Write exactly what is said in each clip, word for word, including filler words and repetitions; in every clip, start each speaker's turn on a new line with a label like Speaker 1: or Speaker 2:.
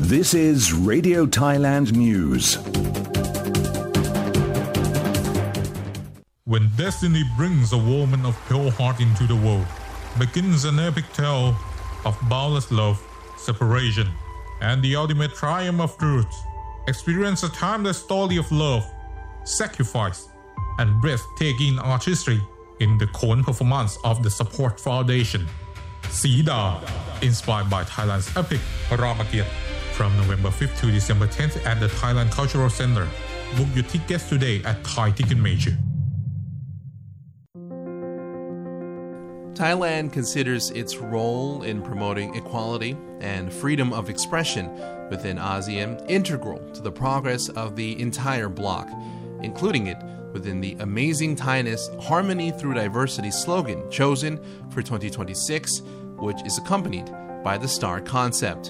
Speaker 1: This is Radio Thailand News.
Speaker 2: When destiny brings a woman of pure heart into the world, begins an epic tale of boundless love, separation, and the ultimate triumph of truth. Experience a timeless story of love, sacrifice, and breathtaking artistry in the Khon performance of the Support Foundation. Sida, inspired by Thailand's epic Ramagiyat, from November fifth to December tenth at the Thailand Cultural Center. Book your tickets today at Thai Ticketmaster.
Speaker 3: Thailand considers its role in promoting equality and freedom of expression within ASEAN integral to the progress of the entire bloc, including it within the Amazing Thainess Harmony Through Diversity slogan chosen for twenty twenty-six, which is accompanied by the STAR concept.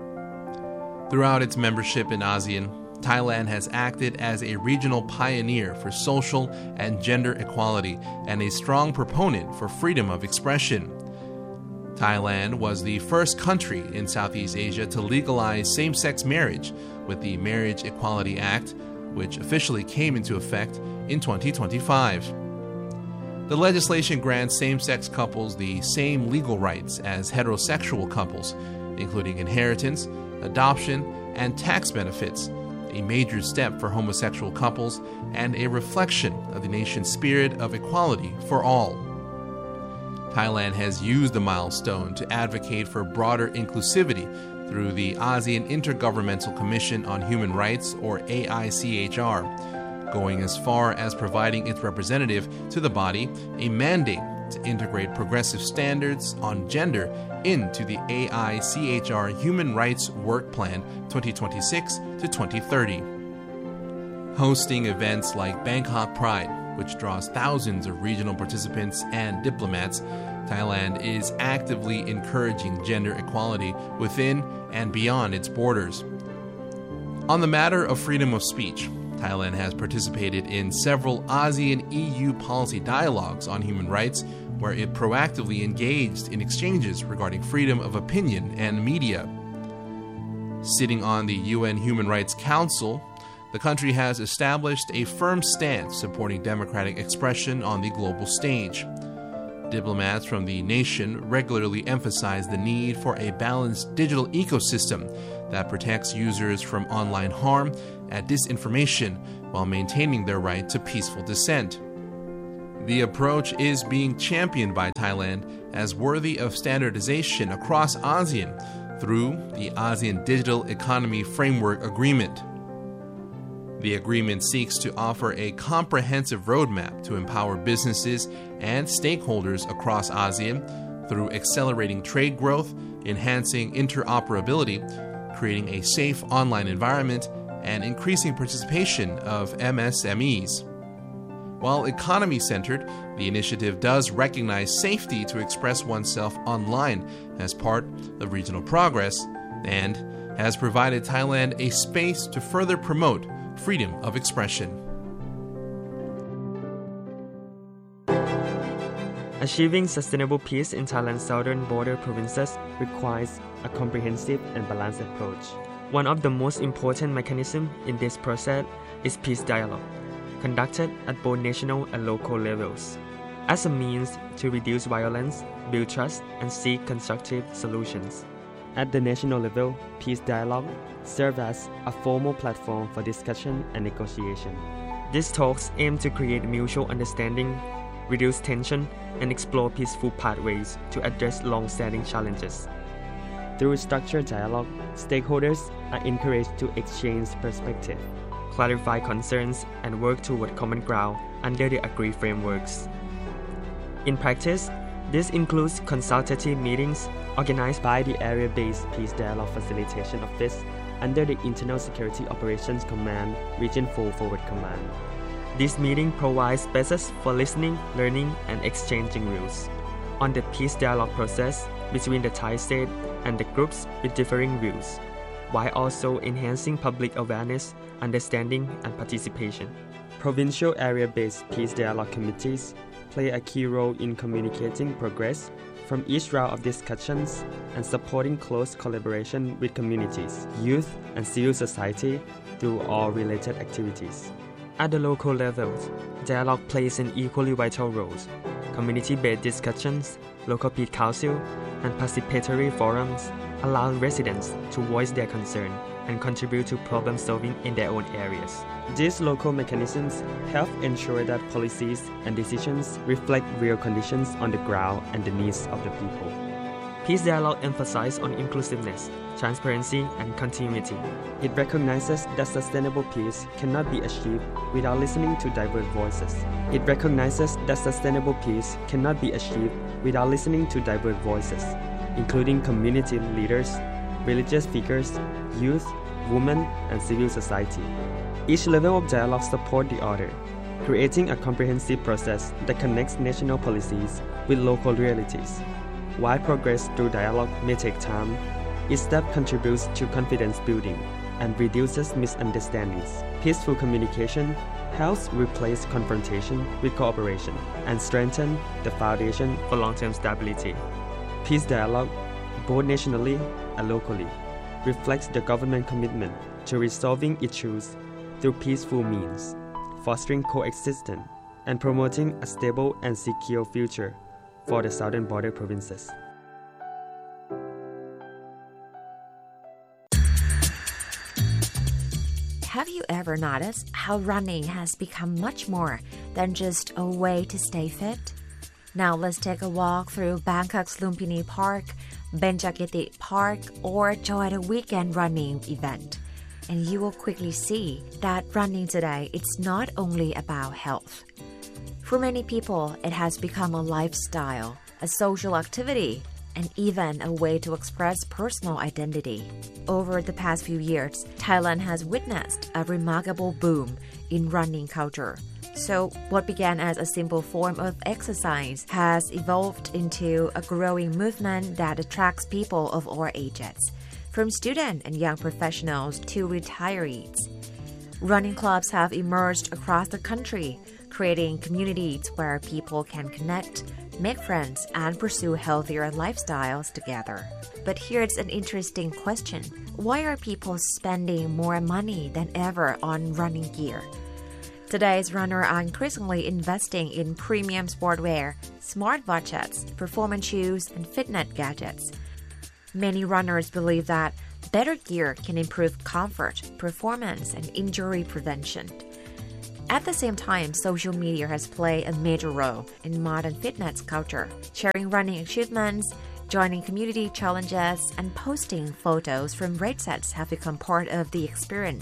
Speaker 3: Throughout its membership in ASEAN, Thailand has acted as a regional pioneer for social and gender equality and a strong proponent for freedom of expression. Thailand was the first country in Southeast Asia to legalize same-sex marriage with the Marriage Equality Act, which officially came into effect in twenty twenty-five. The legislation grants same-sex couples the same legal rights as heterosexual couples, including inheritance, adoption, and tax benefits, a major step for homosexual couples and a reflection of the nation's spirit of equality for all. Thailand has used the milestone to advocate for broader inclusivity through the ASEAN Intergovernmental Commission on Human Rights, or A I C H R, going as far as providing its representative to the body a mandate to integrate progressive standards on gender into the A I C H R Human Rights Work Plan twenty twenty-six to twenty thirty. Hosting events like Bangkok Pride, which draws thousands of regional participants and diplomats, Thailand is actively encouraging gender equality within and beyond its borders. On the matter of freedom of speech, Thailand has participated in several ASEAN E U policy dialogues on human rights, where it proactively engaged in exchanges regarding freedom of opinion and media. Sitting on the U N Human Rights Council, the country has established a firm stance supporting democratic expression on the global stage. Diplomats from the nation regularly emphasize the need for a balanced digital ecosystem that protects users from online harm and disinformation while maintaining their right to peaceful dissent. The approach is being championed by Thailand as worthy of standardization across ASEAN through the ASEAN Digital Economy Framework Agreement. The agreement seeks to offer a comprehensive roadmap to empower businesses and stakeholders across ASEAN through accelerating trade growth, enhancing interoperability, creating a safe online environment, and increasing participation of M S M Es. While economy-centered, the initiative does recognize safety to express oneself online as part of regional progress and has provided Thailand a space to further promote freedom of expression.
Speaker 4: Achieving sustainable peace in Thailand's southern border provinces requires a comprehensive and balanced approach. One of the most important mechanisms in this process is peace dialogue, conducted at both national and local levels, as a means to reduce violence, build trust, and seek constructive solutions. At the national level, peace dialogue serves as a formal platform for discussion and negotiation. These talks aim to create mutual understanding, reduce tension, and explore peaceful pathways to address long-standing challenges. Through structured dialogue, stakeholders are encouraged to exchange perspectives, clarify concerns, and work toward common ground under the agreed frameworks. In practice, this includes consultative meetings organized by the Area-Based Peace Dialogue Facilitation Office under the Internal Security Operations Command, Region four Forward Command. This meeting provides spaces for listening, learning, and exchanging views on the peace dialogue process between the Thai state and the groups with differing views, while also enhancing public awareness, understanding, and participation. Provincial area-based peace dialogue committees play a key role in communicating progress, from each round of discussions and supporting close collaboration with communities, youth, and civil society through all related activities. At the local level, dialogue plays an equally vital role. Community-based discussions, local peace council, and participatory forums allow residents to voice their concern and contribute to problem solving in their own areas. These local mechanisms help ensure that policies and decisions reflect real conditions on the ground and the needs of the people. Peace dialogue emphasizes on inclusiveness, transparency, and continuity. It recognizes that sustainable peace cannot be achieved without listening to diverse voices. It recognizes that sustainable peace cannot be achieved without listening to diverse voices, including community leaders, religious figures, youth, women, and civil society. Each level of dialogue supports the other, creating a comprehensive process that connects national policies with local realities. While progress through dialogue may take time, each step contributes to confidence building and reduces misunderstandings. Peaceful communication helps replace confrontation with cooperation and strengthen the foundation for long-term stability. Peace dialogue, both nationally and locally, reflects the government commitment to resolving issues through peaceful means, fostering coexistence, and promoting a stable and secure future for the southern border provinces.
Speaker 5: Have you ever noticed how running has become much more than just a way to stay fit? Now let's take a walk through Bangkok's Lumpini Park, Benjakiti Park, or join a weekend running event. And you will quickly see that running today is not only about health. For many people, it has become a lifestyle, a social activity, and even a way to express personal identity. Over the past few years, Thailand has witnessed a remarkable boom in running culture. So, what began as a simple form of exercise has evolved into a growing movement that attracts people of all ages, from students and young professionals to retirees. Running clubs have emerged across the country, creating communities where people can connect, make friends, and pursue healthier lifestyles together. But here's an interesting question. Why are people spending more money than ever on running gear? Today's runners are increasingly investing in premium sportwear, smartwatches, performance shoes, and fitness gadgets. Many runners believe that better gear can improve comfort, performance, and injury prevention. At the same time, social media has played a major role in modern fitness culture. Sharing running achievements, joining community challenges, and posting photos from race sets have become part of the experience.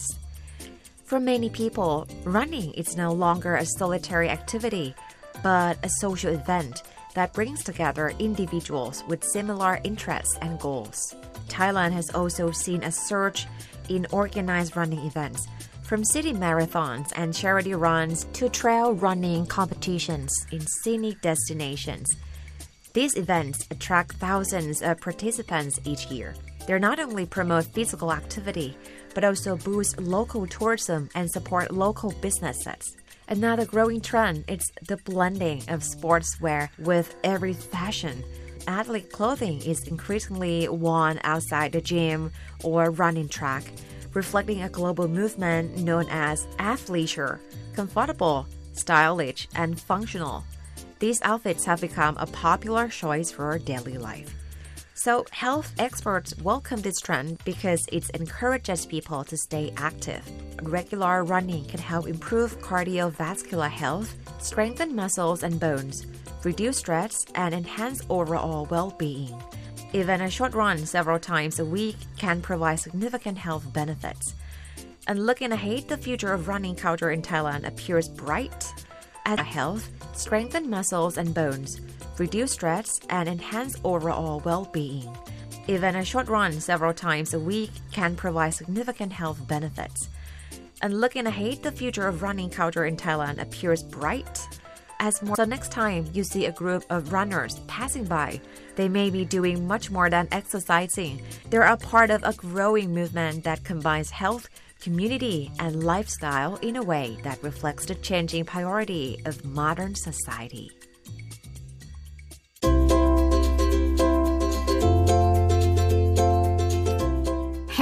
Speaker 5: For many people, running is no longer a solitary activity, but a social event that brings together individuals with similar interests and goals. Thailand has also seen a surge in organized running events, from city marathons and charity runs to trail running competitions in scenic destinations. These events attract thousands of participants each year. They not only promote physical activity, but also boost local tourism and support local businesses. Another growing trend is the blending of sportswear with every fashion. Athlete clothing is increasingly worn outside the gym or running track, reflecting a global movement known as athleisure, comfortable, stylish, and functional. These outfits have become a popular choice for daily life. So, health experts welcome this trend because it encourages people to stay active. Regular running can help improve cardiovascular health, strengthen muscles and bones, reduce stress, and enhance overall well-being. Even a short run several times a week can provide significant health benefits. And looking ahead, the future of running culture in Thailand appears bright as health, strengthen muscles and bones, reduce stress, and enhance overall well-being. Even a short run several times a week can provide significant health benefits. And looking ahead, the future of running culture in Thailand appears bright as more. So next time you see a group of runners passing by, they may be doing much more than exercising. They are part of a growing movement that combines health, community, and lifestyle in a way that reflects the changing priority of modern society.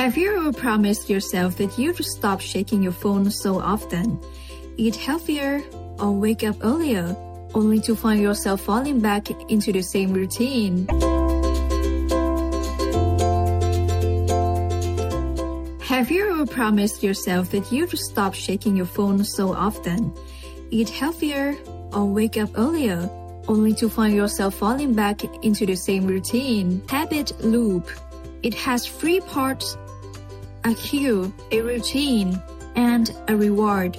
Speaker 6: Have you ever promised yourself that you'd stop checking your phone so often, eat healthier, or wake up earlier, only to find yourself falling back into the same routine? Have you ever promised yourself that you'd stop checking your phone so often, eat healthier, or wake up earlier, only to find yourself falling back into the same routine? Habit loop. It has three parts: a cue, a routine, and a reward.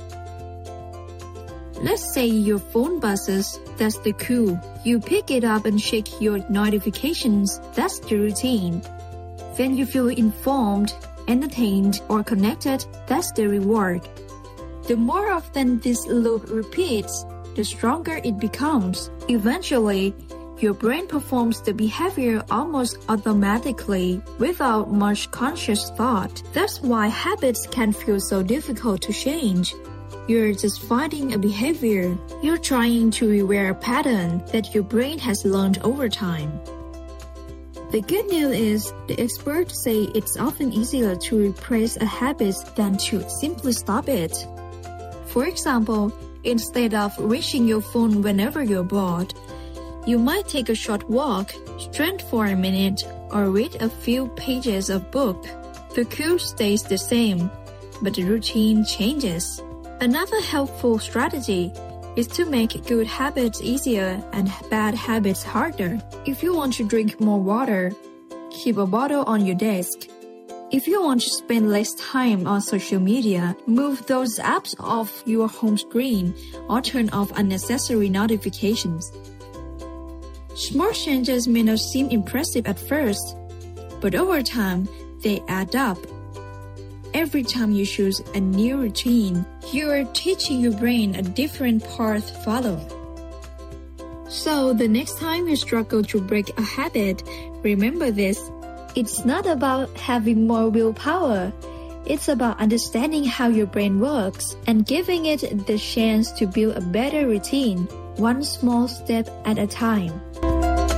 Speaker 6: Let's say your phone buzzes, that's the cue. You pick it up and check your notifications, that's the routine. Then you feel informed, entertained, or connected, that's the reward. The more often this loop repeats, the stronger it becomes. Eventually, your brain performs the behavior almost automatically, without much conscious thought. That's why habits can feel so difficult to change. You're just fighting a behavior. You're trying to rewire a pattern that your brain has learned over time. The good news is, the experts say it's often easier to replace a habit than to simply stop it. For example, instead of reaching your phone whenever you're bored, you might take a short walk, stretch for a minute, or read a few pages of book. The cue stays the same, but the routine changes. Another helpful strategy is to make good habits easier and bad habits harder. If you want to drink more water, keep a bottle on your desk. If you want to spend less time on social media, move those apps off your home screen or turn off unnecessary notifications. Small changes may not seem impressive at first, but over time, they add up. Every time you choose a new routine, you are teaching your brain a different path to follow. So the next time you struggle to break a habit, remember this: it's not about having more willpower. It's about understanding how your brain works and giving it the chance to build a better routine, one small step at a time.